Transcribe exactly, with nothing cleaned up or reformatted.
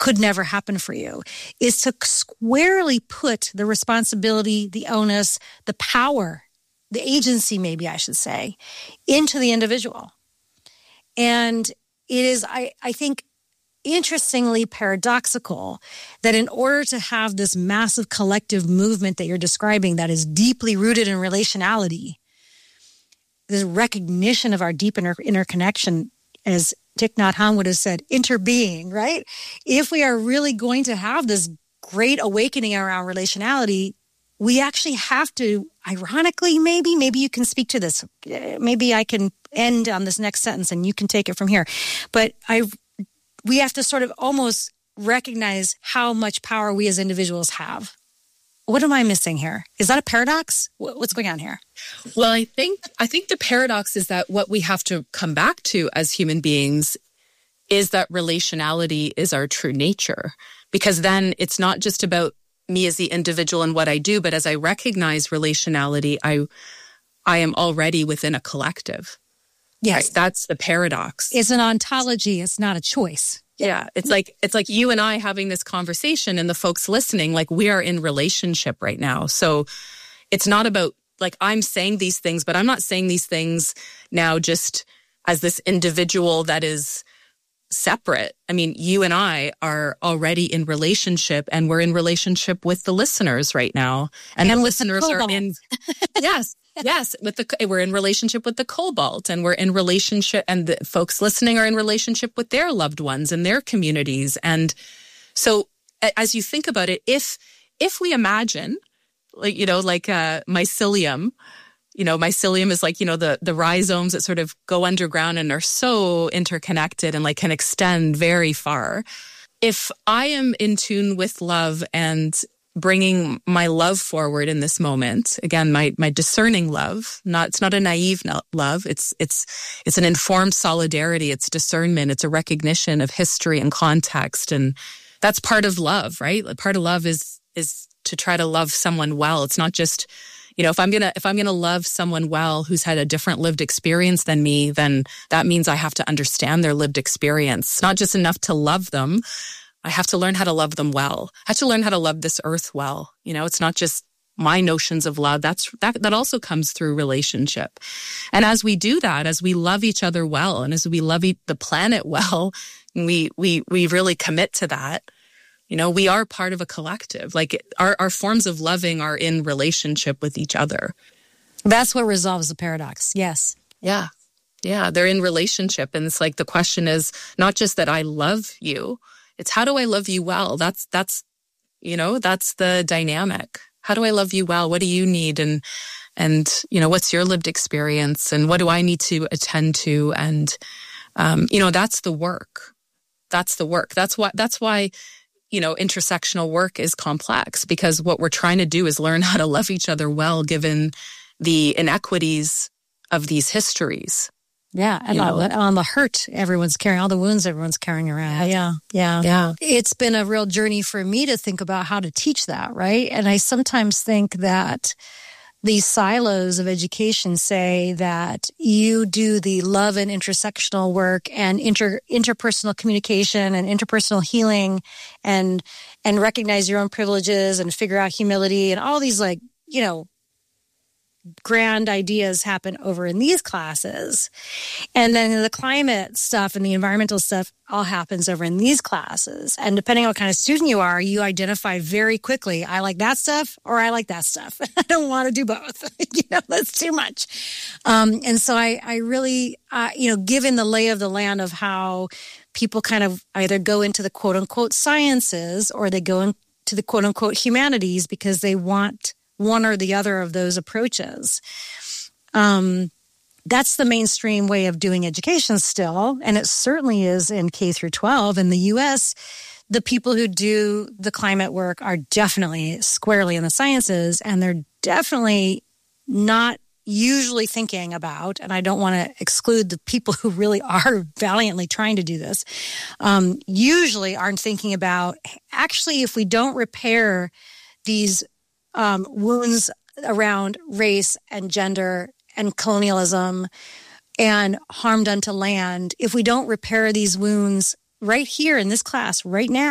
could never happen for you, is to squarely put the responsibility, the onus, the power, the agency, maybe I should say, into the individual. And it is, I, I think, interestingly paradoxical that in order to have this massive collective movement that you're describing that is deeply rooted in relationality, this recognition of our deep inter- interconnection, as Thich Nhat Hanh would have said, interbeing, right? If we are really going to have this great awakening around relationality, we actually have to, ironically, maybe, maybe you can speak to this. Maybe I can end on this next sentence and you can take it from here. But I, we have to sort of almost recognize how much power we as individuals have. What am I missing here? Is that a paradox? What's going on here? Well, I think I think the paradox is that what we have to come back to as human beings is that relationality is our true nature. Because then it's not just about me as the individual and what I do, but as I recognize relationality, I I am already within a collective. Yes. Right? That's the paradox. It's an ontology. It's not a choice. Yeah, it's like it's like you and I having this conversation and the folks listening, like we are in relationship right now. So it's not about like I'm saying these things, but I'm not saying these things now just as this individual that is separate. I mean, you and I are already in relationship and we're in relationship with the listeners right now. And, and the listeners are in, yes, yes, with the, we're in relationship with the cobalt and we're in relationship and the folks listening are in relationship with their loved ones and their communities. And so as you think about it, if, if we imagine like, you know, like a mycelium, you know, mycelium is like, you know, the, the rhizomes that sort of go underground and are so interconnected and like can extend very far. If I am in tune with love and bringing my love forward in this moment, again, my, my discerning love, not, it's not a naive love. It's, it's, it's an informed solidarity. It's discernment. It's a recognition of history and context. And that's part of love, right? Part of love is, is to try to love someone well. It's not just, you know, if I'm going to, if I'm going to love someone well who's had a different lived experience than me, then that means I have to understand their lived experience. It's not just enough to love them. I have to learn how to love them well. I have to learn how to love this earth well. You know, it's not just my notions of love. That's, that, that also comes through relationship. And as we do that, as we love each other well, and as we love e- the planet well, we, we, we really commit to that. You know, we are part of a collective. Like our, our forms of loving are in relationship with each other. That's what resolves the paradox. Yes. Yeah. Yeah. They're in relationship. And it's like the question is not just that I love you. It's how do I love you well? That's, that's, you know, that's the dynamic. How do I love you well? What do you need? And, and, you know, what's your lived experience? And what do I need to attend to? And, um, you know, that's the work. That's the work. That's why, that's why, you know, intersectional work is complex because what we're trying to do is learn how to love each other well, given the inequities of these histories. Yeah. And on the, on the hurt everyone's carrying, all the wounds everyone's carrying around. Yeah. Yeah. Yeah. It's been a real journey for me to think about how to teach that, right? And I sometimes think that these silos of education say that you do the love and intersectional work and inter, interpersonal communication and interpersonal healing and, and recognize your own privileges and figure out humility and all these like, you know, grand ideas happen over in these classes. And then the climate stuff and the environmental stuff all happens over in these classes. And depending on what kind of student you are, you identify very quickly, I like that stuff or I like that stuff. I don't want to do both. You know, that's too much. Um, and so I, I really, uh, you know, given the lay of the land of how people kind of either go into the quote unquote sciences or they go into the quote unquote humanities because they want one or the other of those approaches. Um, that's the mainstream way of doing education still, and it certainly is in K through twelve. In the U S, the people who do the climate work are definitely squarely in the sciences, and they're definitely not usually thinking about, and I don't want to exclude the people who really are valiantly trying to do this, um, usually aren't thinking about, actually, if we don't repair these Um, wounds around race and gender and colonialism and harm done to land, if we don't repair these wounds right here in this class right now,